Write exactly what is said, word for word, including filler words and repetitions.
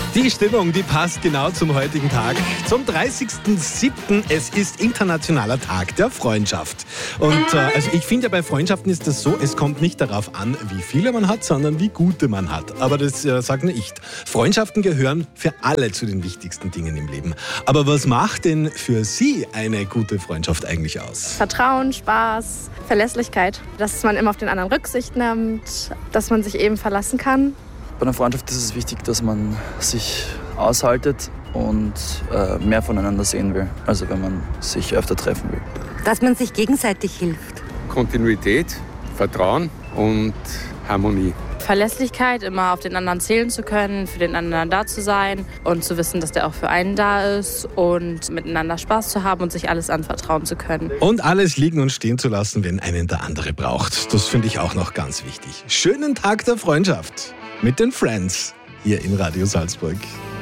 Die Stimmung, die passt genau zum heutigen Tag. Zum dreißigsten siebten Es ist internationaler Tag der Freundschaft. Und äh, also ich finde ja, bei Freundschaften ist das so, es kommt nicht darauf an, wie viele man hat, sondern wie gute man hat. Aber das äh, sagt nur ich. Freundschaften gehören für alle zu den wichtigsten Dingen im Leben. Aber was macht denn für Sie eine gute Freundschaft eigentlich aus? Vertrauen, Spaß, Verlässlichkeit. Dass man immer auf den anderen Rücksicht nimmt, dass man sich eben verlassen kann. Bei einer Freundschaft ist es wichtig, dass man sich aushaltet und äh, mehr voneinander sehen will, also wenn man sich öfter treffen will. Dass man sich gegenseitig hilft. Kontinuität, Vertrauen und Harmonie. Verlässlichkeit, immer auf den anderen zählen zu können, für den anderen da zu sein und zu wissen, dass der auch für einen da ist und miteinander Spaß zu haben und sich alles anvertrauen zu können. Und alles liegen und stehen zu lassen, wenn einen der andere braucht. Das finde ich auch noch ganz wichtig. Schönen Tag der Freundschaft mit den Friends hier in Radio Salzburg.